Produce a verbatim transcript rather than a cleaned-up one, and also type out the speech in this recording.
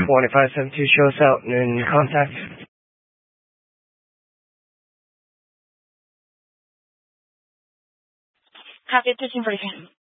one five seven two, show us out and contact. Copy, fifteen forty-five.